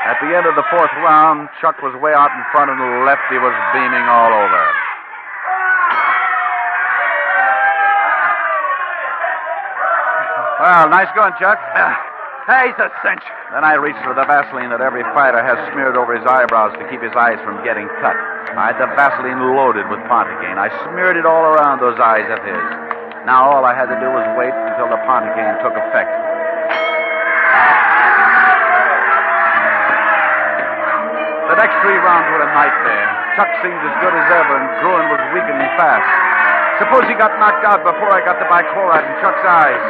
At the end of the fourth round, Chuck was way out in front, and Lefty was beaming all over. Well, nice going, Chuck. He's a cinch. Then I reached for the Vaseline that every fighter has smeared over his eyebrows to keep his eyes from getting cut. I had the Vaseline loaded with Ponticaine. I smeared it all around those eyes of his. Now all I had to do was wait until the Ponticaine took effect. The next 3 rounds were a nightmare. Chuck seemed as good as ever, and Gruen was weakening fast. Suppose he got knocked out before I got the bichloride in Chuck's eyes.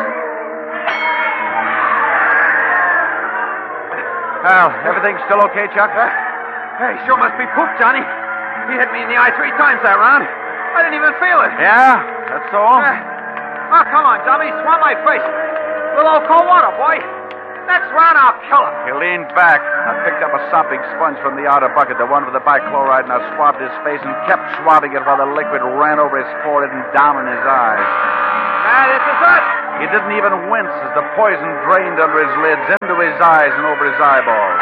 Well, everything still okay, Chuck? Hey, sure must be poop, Johnny. He hit me in the eye 3 times that round. I didn't even feel it. Yeah? That's all? Oh, come on, Johnny. Swab my face. A little old cold water, boy. Next round, I'll kill him. He leaned back. I picked up a sopping sponge from the outer bucket, the one with the bichloride, and I swabbed his face and kept swabbing it while the liquid ran over his forehead and down in his eyes. This is it. He didn't even wince as the poison drained under his lids, into his eyes and over his eyeballs.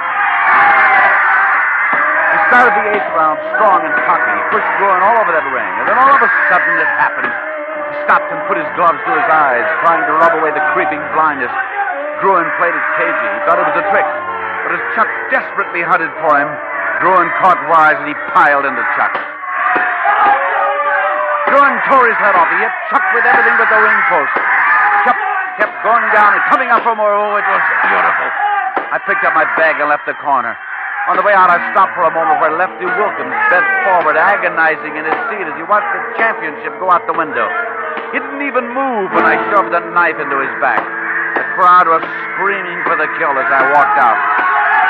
He started the 8th round strong and cocky. He pushed Gruen all over that ring. And then all of a sudden it happened. He stopped and put his gloves to his eyes, trying to rub away the creeping blindness. Gruen played it cagey. He thought it was a trick. But as Chuck desperately hunted for him, Gruen caught wise and he piled into Chuck. Gruen tore his head off. He hit Chuck with everything but the ring post. Chuck kept going down and coming up for more. Oh, it was beautiful. I picked up my bag and left the corner. On the way out, I stopped for a moment where Lefty Wilkins bent forward, agonizing in his seat as he watched the championship go out the window. He didn't even move when I shoved the knife into his back. The crowd was screaming for the kill as I walked out.